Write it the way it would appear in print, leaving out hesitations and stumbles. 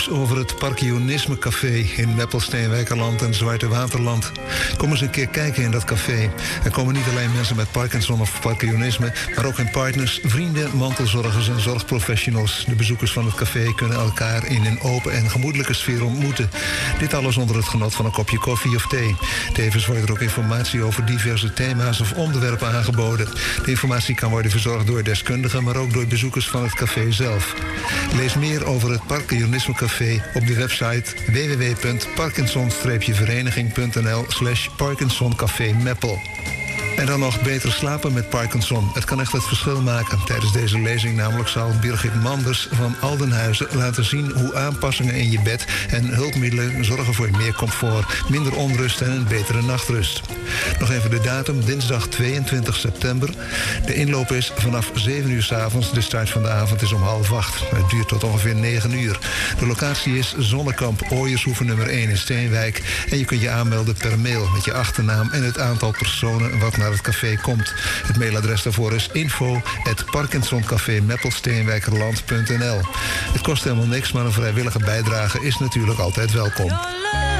nieuws over het Parkinsonisme Café in Meppel, Steenwijkerland en Zwarte Waterland. Kom eens een keer kijken in dat café. Er komen niet alleen mensen met Parkinson of Parkinsonisme, maar ook hun partners, vrienden, mantelzorgers en zorgprofessionals. De bezoekers van het café kunnen elkaar in een open en gemoedelijke sfeer ontmoeten. Dit alles onder het genot van een kopje koffie of thee. Tevens wordt er ook informatie over diverse thema's of onderwerpen aangeboden. De informatie kan worden verzorgd door deskundigen, maar ook door bezoekers van het café zelf. Lees meer over het Parkinsonisme Café op de website www.parkinson-vereniging.nl/Parkinson Café Meppel. En dan nog beter slapen met Parkinson. Het kan echt het verschil maken. Tijdens deze lezing namelijk zal Birgit Manders van Aldenhuizen laten zien hoe aanpassingen in je bed en hulpmiddelen zorgen voor meer comfort, minder onrust en een betere nachtrust. Nog even de datum, dinsdag 22 september. De inloop is vanaf 7 uur 's avonds. De start van de avond is om 7:30. Het duurt tot ongeveer 9 uur. De locatie is Zonnekamp, Ooiershoeve nummer 1 in Steenwijk. En je kunt je aanmelden per mail met je achternaam en het aantal personen wat naar het café komt. Het mailadres daarvoor is info@parkinsoncafemeppelsteenwijkerland.nl. Het kost helemaal niks, maar een vrijwillige bijdrage is natuurlijk altijd welkom.